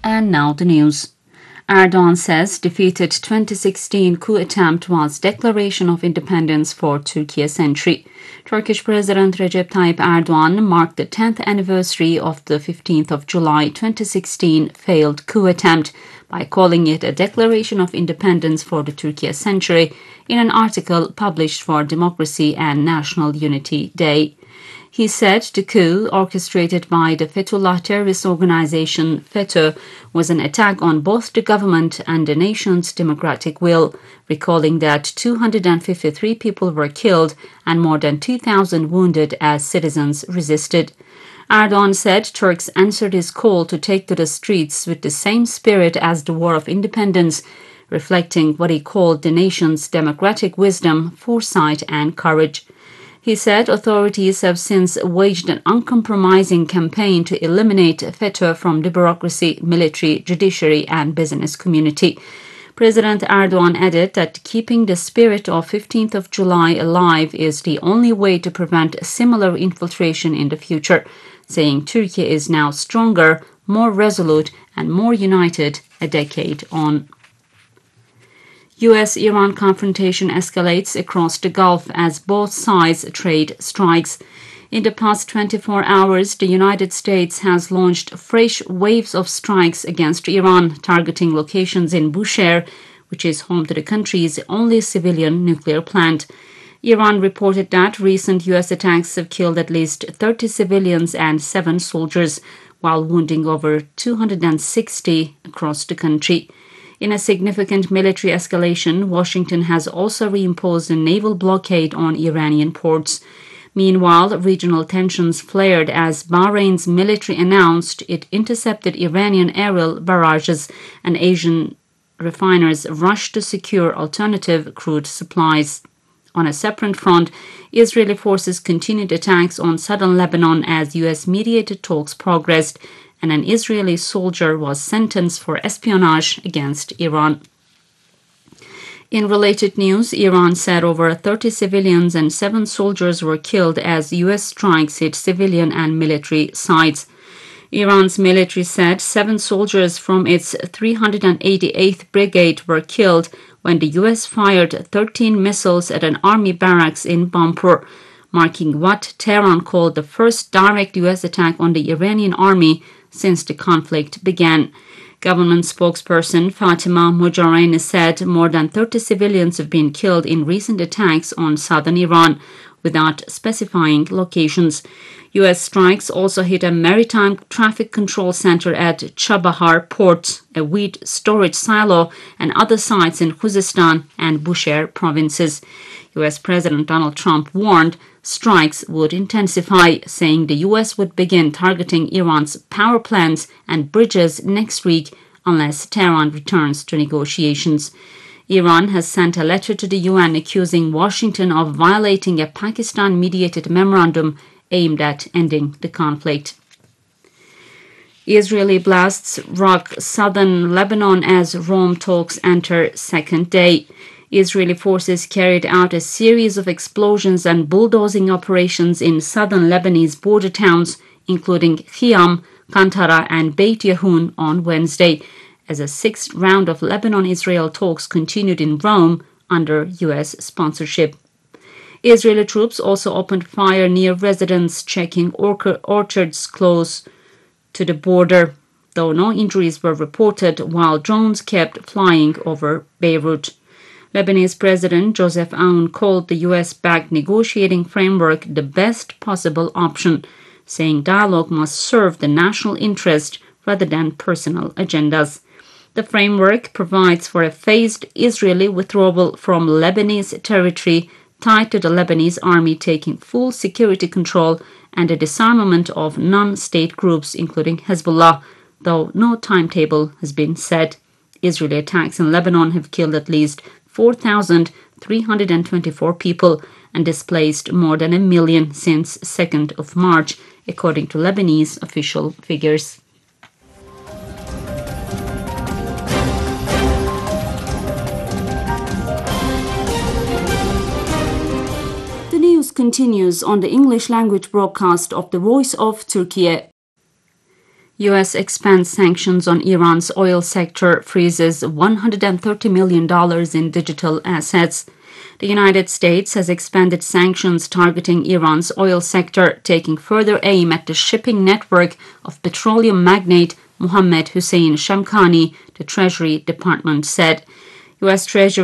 And now the news. Erdogan says defeated 2016 coup attempt was declaration of independence for Turkey century. Turkish President Recep Tayyip Erdogan marked the 10th anniversary of the 15th of July 2016 failed coup attempt by calling it a declaration of independence for the Turkey century in an article published for Democracy and National Unity Day. He said the coup, orchestrated by the Fethullah terrorist organization FETÖ, was an attack on both the government and the nation's democratic will, recalling that 253 people were killed and more than 2,000 wounded as citizens resisted. Erdogan said Turks answered his call to take to the streets with the same spirit as the War of Independence, reflecting what he called the nation's democratic wisdom, foresight and courage. He said authorities have since waged an uncompromising campaign to eliminate FETÖ from the bureaucracy, military, judiciary and business community. President Erdogan added that keeping the spirit of 15th of July alive is the only way to prevent similar infiltration in the future, saying Turkey is now stronger, more resolute and more united a decade on. U.S.-Iran confrontation escalates across the Gulf as both sides trade strikes. In the past 24 hours, the United States has launched fresh waves of strikes against Iran, targeting locations in Bushehr, which is home to the country's only civilian nuclear plant. Iran reported that recent U.S. attacks have killed at least 30 civilians and 7 soldiers, while wounding over 260 across the country. In a significant military escalation, Washington has also reimposed a naval blockade on Iranian ports. Meanwhile, regional tensions flared as Bahrain's military announced it intercepted Iranian aerial barrages and Asian refiners rushed to secure alternative crude supplies. On a separate front, Israeli forces continued attacks on southern Lebanon as U.S.-mediated talks progressed, and an Israeli soldier was sentenced for espionage against Iran. In related news, Iran said over 30 civilians and 7 soldiers were killed as U.S. strikes hit civilian and military sites. Iran's military said 7 soldiers from its 388th Brigade were killed when the U.S. fired 13 missiles at an army barracks in Bampur, marking what Tehran called the first direct U.S. attack on the Iranian army since the conflict began. Government spokesperson Fatima Mojarrani said more than 30 civilians have been killed in recent attacks on southern Iran, without specifying locations. U.S. strikes also hit a maritime traffic control center at Chabahar port, a wheat storage silo, and other sites in Khuzestan and Bushehr provinces. U.S. President Donald Trump warned strikes would intensify, saying the U.S. would begin targeting Iran's power plants and bridges next week unless Tehran returns to negotiations. Iran has sent a letter to the UN accusing Washington of violating a Pakistan-mediated memorandum aimed at ending the conflict. Israeli blasts rock southern Lebanon as Rome talks enter second day. Israeli forces carried out a series of explosions and bulldozing operations in southern Lebanese border towns, including Khiam, Kantara and Beit Yahun on Wednesday, as a 6th round of Lebanon-Israel talks continued in Rome under U.S. sponsorship. Israeli troops also opened fire near residents checking orchards close to the border, though no injuries were reported while drones kept flying over Beirut. Lebanese President Joseph Aoun called the U.S.-backed negotiating framework the best possible option, saying dialogue must serve the national interest rather than personal agendas. The framework provides for a phased Israeli withdrawal from Lebanese territory tied to the Lebanese army taking full security control and the disarmament of non-state groups including Hezbollah, though no timetable has been set. Israeli attacks in Lebanon have killed at least 4,324 people and displaced more than 1 million since 2nd of March, according to Lebanese official figures. The news continues on the English language broadcast of the Voice of Turkey. U.S. expands sanctions on Iran's oil sector, freezes $130 million in digital assets. The United States has expanded sanctions targeting Iran's oil sector, taking further aim at the shipping network of petroleum magnate Mohammed Hossein Shamkhani, the Treasury Department said. U.S. Treasury